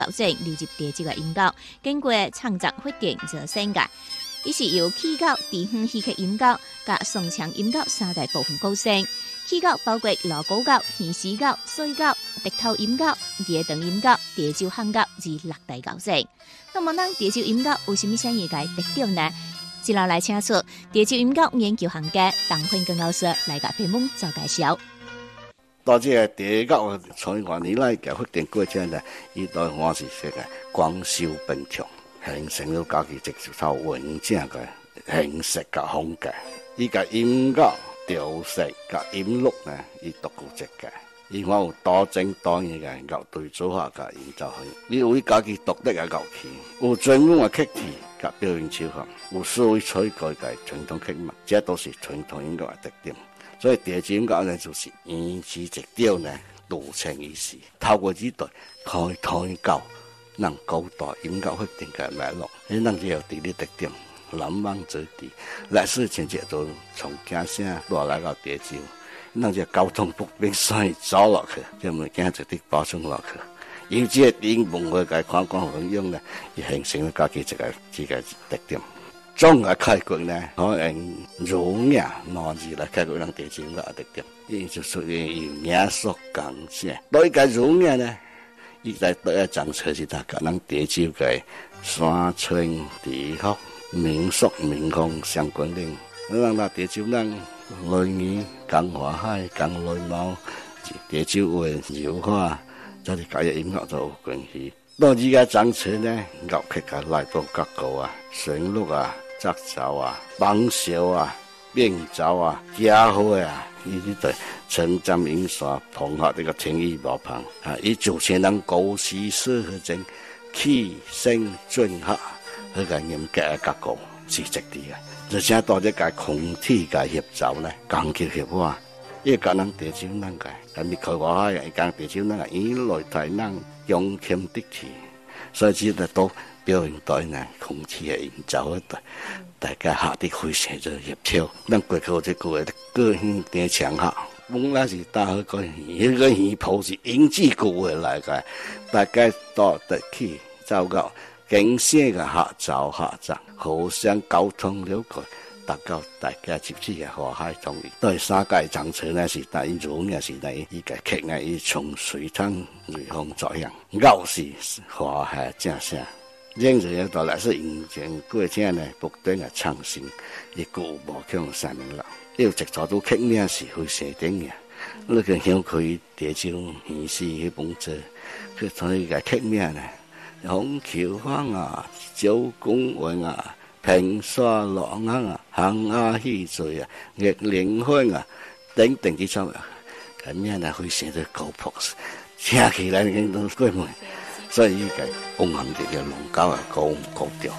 保證流入地球嘅音樂，經過創作發展做聲界。伊是由起角、地方戲曲音樂、甲宋腔音樂三大部分構成。起角包括鑼鼓角、戲獅角、水角、笛頭音樂、夜燈音樂、地州巷角之六大角色。那麼，咱地州音樂有啥物啥嘢嘅特點呢？接落來請出地州音樂研究行家鄧訓根老師來甲屏幕做介紹。 到這個地角從外年來嘅發展過程呢，伊對我是說嘅廣修奔暢。形成咗家己一套完整嘅形式甲風格，伊甲音樂調式甲音律呢，伊獨具一格。伊我有多種多樣嘅樂隊組合甲演奏去，伊有伊家己獨特嘅樂器，有專門嘅曲體甲表演手法，有思維採改嘅傳統曲目，這都是傳統音樂嘅特點。所以地州音樂呢，就是沿此一條呢路程意思，透過呢對可以推高。讓高大音樂發展嘅脈絡，迄咱只有地理特點，南望之地，歷史情節都從景聲落來到地州，咱只交通不便，所以走落去，就物件就得保存落去。由這點文化嘅觀光運用呢，亦形成咗家己一個特點。總嘅概括呢，可用儒雅兩字來概括咱地州音樂嘅特點，伊就屬於名所講些。對個儒雅呢？伊在對個政策是大家咱地州嘅山川地殼、民俗民風相關聯。咱地州咱雷雨、江華海、江雷貓、地州話、柔化，這是甲伊音樂都有關係。到依個政策呢，樂曲嘅來到各個啊，旋律啊、節奏啊、綁繡啊、變奏啊、家伙啊。伊呢對稱讚印刷碰合呢個天衣無縫啊！伊就像咱高師師嗰種氣聲俊合，嗰個嚴格嘅結構是直啲嘅。而且到呢個空體嘅協奏呢，鋼琴協和，伊個咱地州咱個，咁你開話開，伊講地州咱個以來台咱用琴的氣，所以只係都表現到呢空氣嘅演奏嗰度。大家下啲非常之協調，咱過去這句話個鄉點唱下，本來是大好個縣，迄個縣譜是引自句話來個，大家到得去走到景色嘅合奏合作，互相溝通了解，達到大家接觸嘅和諧統一。對三界政策呢是但如也是但伊個劇呢伊從水灘雷風作樣，咬是和諧正聲。認識嘅到來是引進過程呢，不斷嘅創新，亦個無窮善良。要直做到劇呢是非常重要。那個香開地州縣市嘅本質，佢從呢個劇呢，紅橋坊啊、周公園啊、平沙浪啊、行啊戲罪啊、玉靈香啊等等啲種啊，咁樣呢非常之高樸素，聽起來已經都過門。所以呢個風行嘅龍角係高調。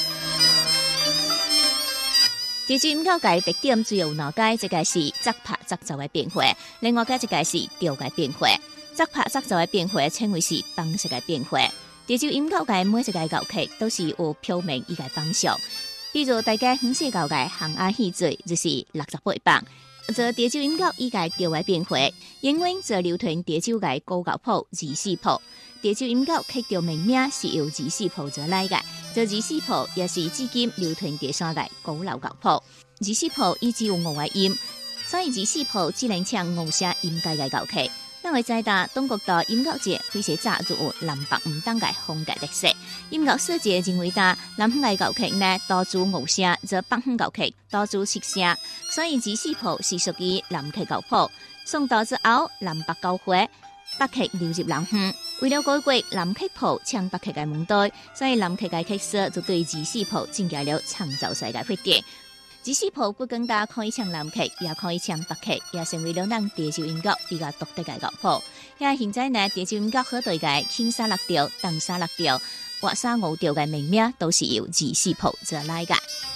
地州音樂嘅特點主要兩個，一個是節拍節奏嘅變化，另外一個是調嘅變化。節拍節奏嘅變化稱為是方式嘅變化。地州音樂嘅每一個樂曲都是有表明伊個方向，比如大家很少教嘅行啊戲罪就是68磅。做地州音樂伊個調嘅變化，因為做流傳地州嘅高教譜、24譜。地州音樂曲調命名是由24譜做來嘅，做24譜也是至今流傳第三個高老教譜。24譜伊只有5個音，所以24譜只能唱5聲音階嘅樂曲。咱會知道中國大音樂節非常早就有南北唔同嘅風格特色。音樂世界認為到南方嘅樂曲呢多主5聲，則北方樂曲多主7聲，所以24譜是屬於南曲教譜。宋代之後，南北交會，北曲流入南方。為了改過南曲譜唱北曲嘅門道，所以南曲嘅曲師就對24譜進行了創造性嘅發展。24譜不僅大可以唱南曲，也可以唱北曲，也成為了咱地州音樂比較獨特嘅樂譜。也現在呢，地州音樂好多嘅輕沙六調、重沙六調、滑沙5調嘅命名，都是由24譜做來嘅。